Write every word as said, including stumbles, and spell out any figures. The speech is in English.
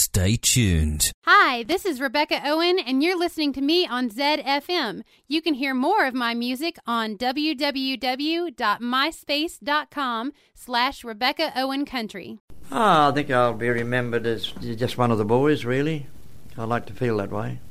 Stay tuned. Hi, this is Rebecca Owen, and you're listening to me on Zed F M. You can hear more of my music on www.myspace.com slash Rebecca Owen Country. Oh, I think I'll be remembered as just one of the boys, really. I like to feel that way.